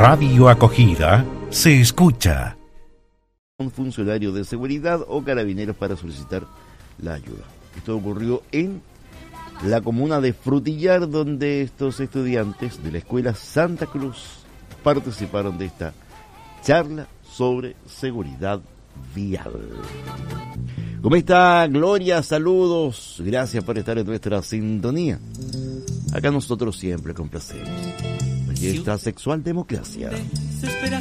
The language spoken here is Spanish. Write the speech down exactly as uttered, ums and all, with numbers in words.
Radio Acogida se escucha. Un funcionario de seguridad o carabineros para solicitar la ayuda. Esto ocurrió en la comuna de Frutillar, donde estos estudiantes de la escuela Santa Cruz participaron de esta charla sobre seguridad vial. ¿Cómo está, Gloria? Saludos. Gracias por estar en nuestra sintonía. Acá nosotros siempre complacemos. Aquí está Sexual Democracia.